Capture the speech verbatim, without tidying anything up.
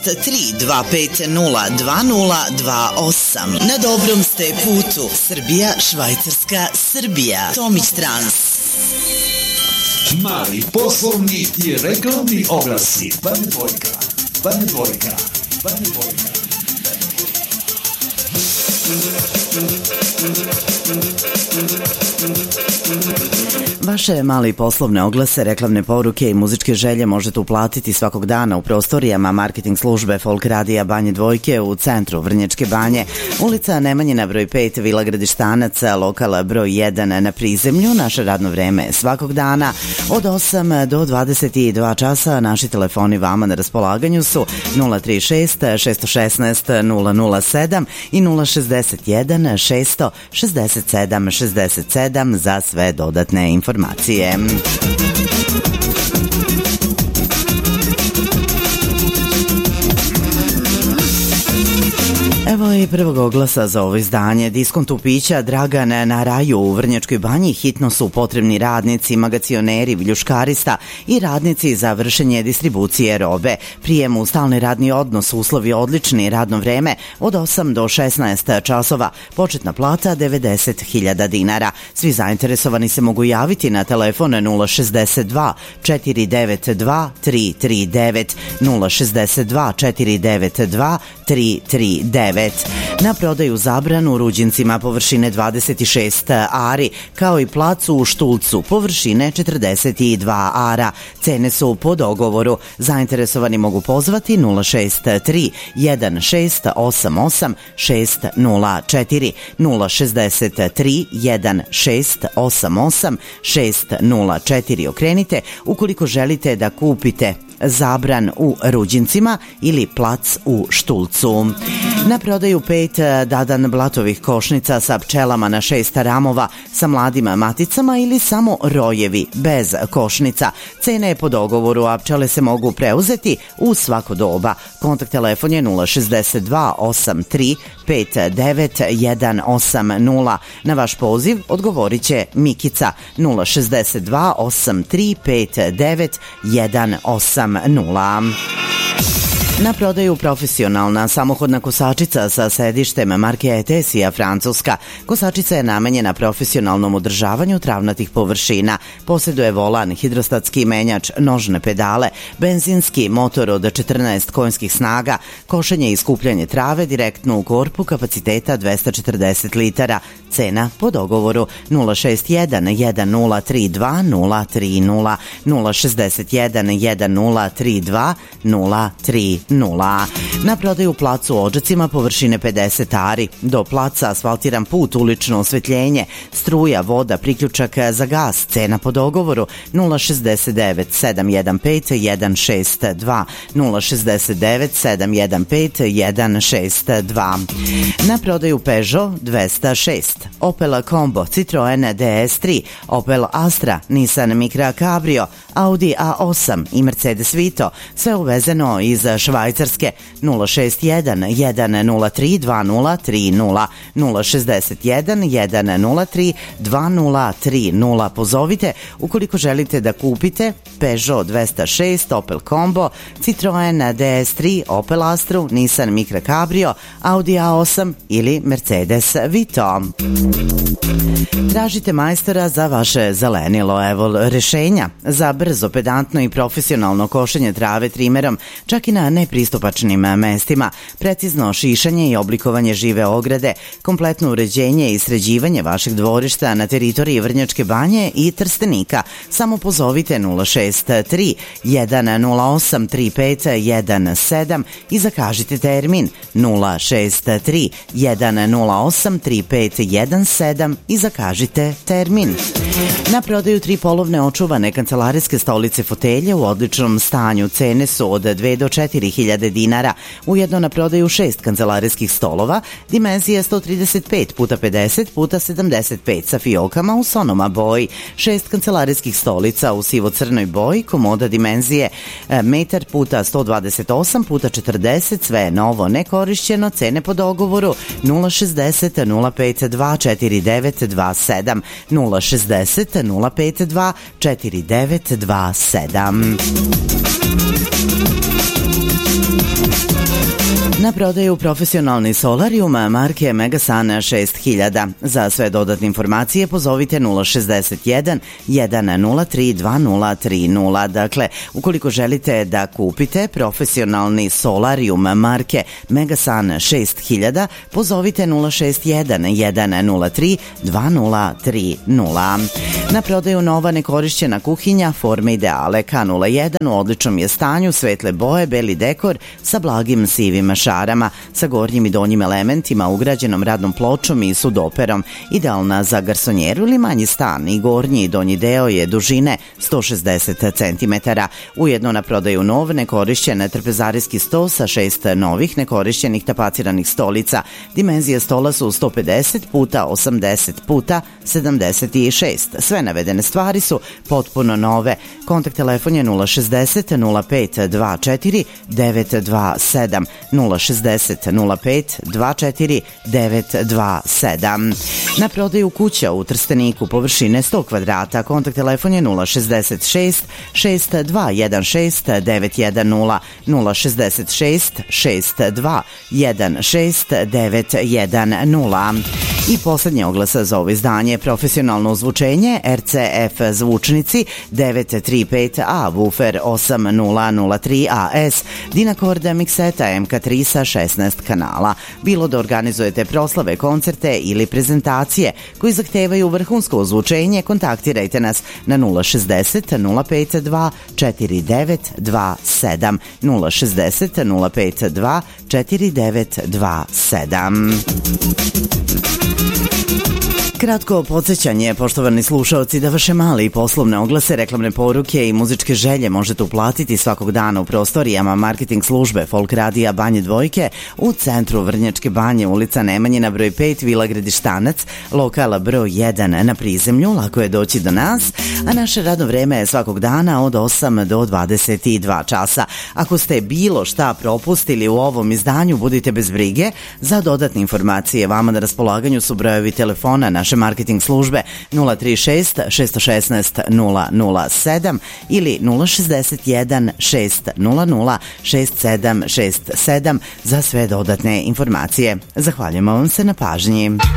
tri dva pet nula dva nula dva osam. Na dobrom ste putu. Srbija, Švajcarska, Srbija. Tomić Trans. Mali poslovni i reklamni oglasi. Bane dvojka, Bane dvojka, Bane dvojka. Vaše mali poslovne oglase, reklamne poruke i muzičke želje možete uplatiti svakog dana u prostorijama marketing službe Folk Radija Banje Dvojke u centru Vrnjačke Banje, ulica Nemanjina broj pet, Vila Gradištanac, lokal broj jedan na prizemlju. Naše radno vreme je svakog dana od osam do dvadeset dva časa. Naši telefoni vama na raspolaganju su nula tri šest šest jedan šest nula nula sedam i nula šezdeset jedan šest šezdeset sedam šezdeset sedam za sve dodatne informacije. Evo i prvog oglasa za ovo izdanje. Diskontu pića Dragan na Raju u Vrnjačkoj Banji hitno su potrebni radnici, magacioneri, viljuškarista i radnici za vršenje distribucije robe. Prijem u stalni radni odnos, uslovi odlični, radno vreme od osam do šesnaest časova. Početna plata devedeset hiljada dinara. Svi zainteresovani se mogu javiti na telefon nula šezdeset dva četiri devet dva tri tri devet, nula šezdeset dva četiri devet dva tri tri devet. Na prodaju zabranu Ruđincima površine dvadeset šest ari, kao i placu u Štulcu površine četrdeset dva ara. Cene su po dogovoru. Zainteresovani mogu pozvati nula šest tri jedan šest osam osam šest nula četiri, nula šezdeset tri jedan šest osam osam šest nula četiri. Okrenite ukoliko želite da kupite zabran u Ruđincima ili plac u Štulcu. Na prodaju pet dadan blatovih košnica sa pčelama na šest ramova sa mladim maticama ili samo rojevi bez košnica. Cena je po dogovoru, a pčele se mogu preuzeti u svako doba. Kontakt telefon je nula šezdeset dva osam tri pet devet jedan osam nula. Na vaš poziv odgovorit će Mikica nula šezdeset dva osam tri pet devet jedan osam nula. Na prodaju profesionalna samohodna kosačica sa sedištem marke Etesija Francuska. Kosačica je namenjena profesionalnom održavanju travnatih površina. Posjeduje volan, hidrostatski menjač, nožne pedale, benzinski motor od četrnaest konjskih snaga, košenje i skupljanje trave direktno u korpu kapaciteta dvesta četrdeset litara. Cena po dogovoru nula šest jedan jedan nula tri dva nula tri nula, nula šezdeset jedan jedan nula tri dva nula tri nula. Na prodaju placu u Odžacima površine pedeset ari. Do placa asfaltiran put, ulično osvetljenje, struja, voda, priključak za gas. Cena po dogovoru nula šezdeset devet sedam jedan pet jedan šest dva, nula šezdeset devet sedam jedan pet jedan šest dva. Na prodaju Peugeot dvesta šest, Opel Combo, Citroen D S tri, Opel Astra, Nissan Micra Cabrio, Audi A osam i Mercedes Vito. Sve uvezeno iz Švajcarske. Nula šest jedan jedan nula tri dva nula tri nula, nula šezdeset jedan jedan nula tri dva nula tri nula. Pozovite ukoliko želite da kupite Peugeot dvesta šest, Opel Combo, Citroen D S tri, Opel Astru, Nissan Micra Cabrio, Audi A osam ili Mercedes Vito. Tražite majstora za vaše zelenilo. Evo rešenja za brzo, pedantno i profesionalno košenje trave trimerom, čak i na nepristupačnim mestima, precizno šišanje i oblikovanje žive ograde, kompletno uređenje i sređivanje vašeg dvorišta na teritoriji Vrnjačke Banje i Trstenika. Samo pozovite nula šest tri jedan nula osam tri pet jedan sedam i zakažite termin nula šest tri jedan nula osam tri pet jedan sedam i zakažite termin. Na prodaju tri polovne očuvane kancelarijske stolice fotelje u odličnom stanju. Cene su od dve do četiri hiljade dinara. Ujedno na prodaju šest kancelarijskih stolova, dimenzije sto trideset pet puta pedeset puta sedamdeset pet sa fiokama u sonoma boji. Šest kancelarijskih stolica u sivo-crnoj boji, komoda dimenzije metar puta sto dvadeset osam puta četrdeset, sve je novo, nekorišćeno. Cene po dogovoru nula šezdeset nula pet dva četiri devet dva sedam, nula šezdeset nula pet dva četiri devet dva sedam. Na prodaju profesionalni solarium marke Megasun šest hiljada. Za sve dodatne informacije pozovite nula šezdeset jedan jedan nula tri dva nula tri nula. Dakle, ukoliko želite da kupite profesionalni solarium marke Megasun šest hiljada, pozovite nula šest jedan jedan nula tri dva nula tri nula. Na prodaju nova nekorišćena kuhinja forme Ideale K nula jedan u odličnom je stanju, svetle boje, beli dekor sa blagim sivim šarama, sa gornjim i donjim elementima, ugrađenom radnom pločom i sudoperom. Idealna za garsonjeru ili manji stan i gornji i donji deo je dužine sto šezdeset centimetara. Ujedno na prodaju nov nekorišćen trpezarijski sto sa šest novih nekorišćenih tapaciranih stolica. Dimenzije stola su sto pedeset puta osamdeset puta sedamdeset šest. Sve navedene stvari su potpuno nove. Kontakt telefon je nula šezdeset nula pet dva četiri devet dva sedam, nula šezdeset nula pet dva četiri devet dva sedam. Na prodaju kuća u Trsteniku površine sto kvadrata. Kontakt telefon je nula šezdeset šest šest dva jedan šest devet jedan nula, nula šezdeset šest šest dva jedan šest devet jedan nula. I poslednje oglasa za ovo izdanje: profesionalno ozvučenje R C F zvučnici devet tri pet A, woofer osam nula nula tri A S, Dynacord mikseta M K tri sa šesnaest kanala. Bilo da organizujete proslave, koncerte ili prezentacije koji zahtevaju vrhunsko ozvučenje, kontaktirajte nas na nula šezdeset nula pet dva četiri devet dva sedam, nula šezdeset nula pet dva četiri devet dva sedam. Kratko podsjećanje, poštovani slušaoci, da vaše male i poslovne oglase, reklamne poruke i muzičke želje možete uplatiti svakog dana u prostorijama marketing službe Folk radija Banje Dvojke u centru Vrnjačke Banje, ulica Nemanjina broj pet, Vila Gredištanac, lokala broj jedan na prizemlju. Lako je doći do nas, a naše radno vreme je svakog dana od osam do dvadeset dva časa. Ako ste bilo šta propustili u ovom izdanju, budite bez brige. Za dodatne informacije vama na raspolaganju su brojevi telefona naše marketing službe nula tri šest šest jedan šest nula nula sedam ili nula šezdeset jedan šest nula nula šest sedam šest sedam za sve dodatne informacije. Zahvaljujemo vam se na pažnji.